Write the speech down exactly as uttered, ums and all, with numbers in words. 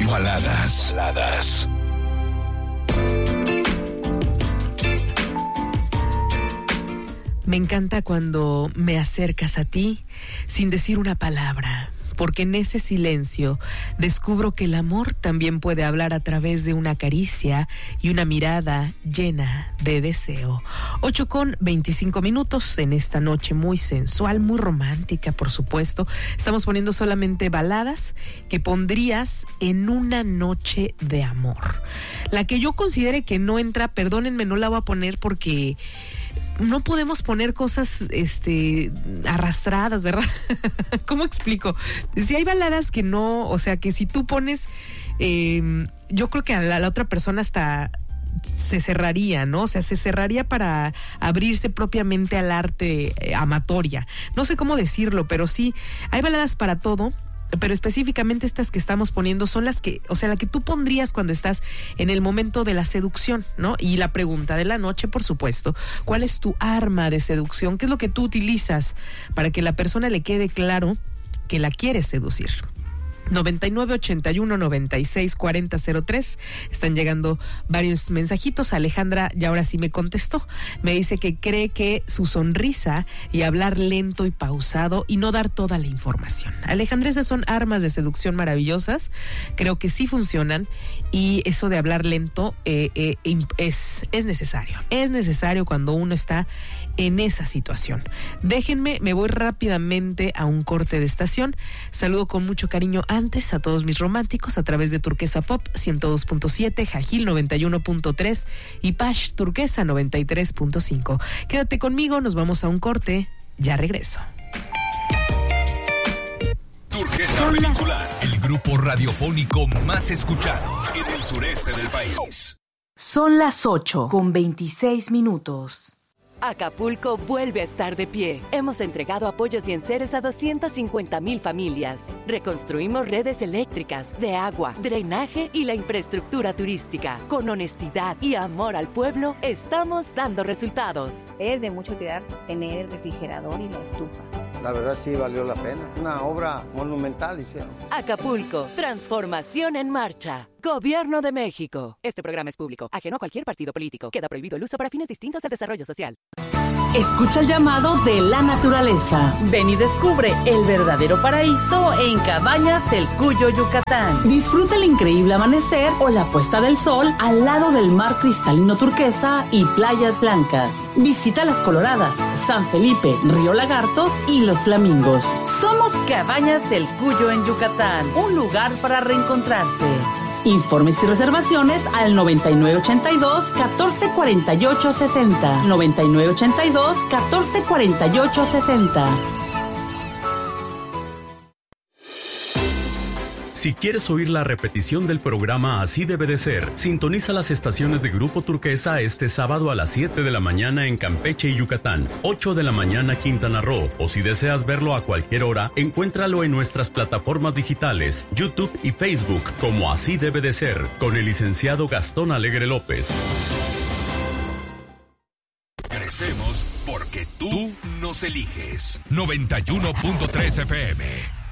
Baladas. Baladas. Me encanta cuando me acercas a ti sin decir una palabra, porque en ese silencio descubro que el amor también puede hablar a través de una caricia y una mirada llena de deseo. ocho con veinticinco minutos en esta noche muy sensual, muy romántica, por supuesto. Estamos poniendo solamente baladas que pondrías en una noche de amor. La que yo considere que no entra, perdónenme, no la voy a poner porque no podemos poner cosas este arrastradas, ¿verdad? ¿Cómo explico? Si hay baladas que no, o sea, que si tú pones, eh, yo creo que a la, la otra persona hasta se cerraría, ¿no? O sea, se cerraría para abrirse propiamente al arte eh, amatoria. No sé cómo decirlo, pero sí, hay baladas para todo. Pero específicamente estas que estamos poniendo son las que, o sea, la que tú pondrías cuando estás en el momento de la seducción, ¿no? Y la pregunta de la noche, por supuesto, ¿cuál es tu arma de seducción? ¿Qué es lo que tú utilizas para que la persona le quede claro que la quieres seducir? noventa y nueve ochenta y uno noventa y seis cuarenta cero tres. Están llegando varios mensajitos. Alejandra ya ahora sí me contestó. Me dice que cree que su sonrisa y hablar lento y pausado y no dar toda la información. Alejandra, esas son armas de seducción maravillosas. Creo que sí funcionan y eso de hablar lento eh, eh, es, es necesario. Es necesario cuando uno está en esa situación. Déjenme, me voy rápidamente a un corte de estación. Saludo con mucho cariño antes a todos mis románticos a través de Turquesa Pop ciento dos punto siete, Jajil noventa y uno punto tres y Pash Turquesa noventa y tres punto cinco. Quédate conmigo, nos vamos a un corte, ya regreso. Turquesa Peninsular, el grupo radiofónico más escuchado en el sureste del país. Son las ocho con veintiséis minutos. Acapulco vuelve a estar de pie. Hemos entregado apoyos y enseres a doscientas cincuenta mil familias. Reconstruimos redes eléctricas, de agua, drenaje y la infraestructura turística. Con honestidad y amor al pueblo, estamos dando resultados. Es de mucha utilidad tener el refrigerador y la estufa. La verdad sí valió la pena. Una obra monumental hicieron. Acapulco, transformación en marcha. Gobierno de México. Este programa es público, ajeno a cualquier partido político. Queda prohibido el uso para fines distintos del desarrollo social. Escucha el llamado de la naturaleza. Ven y descubre el verdadero paraíso en Cabañas El Cuyo, Yucatán. Disfruta el increíble amanecer o la puesta del sol al lado del mar cristalino turquesa y playas blancas. Visita Las Coloradas, San Felipe, Río Lagartos y Los Flamingos. Somos Cabañas El Cuyo en Yucatán, un lugar para reencontrarse. Informes y reservaciones al noventa y nueve ochenta y dos, catorce cuarenta y ocho sesenta. noventa y nueve ochenta y dos, catorce cuarenta y ocho sesenta. Si quieres oír la repetición del programa Así Debe de Ser, sintoniza las estaciones de Grupo Turquesa este sábado a las siete de la mañana en Campeche y Yucatán, ocho de la mañana Quintana Roo, o si deseas verlo a cualquier hora, encuéntralo en nuestras plataformas digitales, YouTube y Facebook como Así Debe de Ser, con el licenciado Gastón Alegre López. Crecemos porque tú nos eliges. noventa y uno punto tres F M.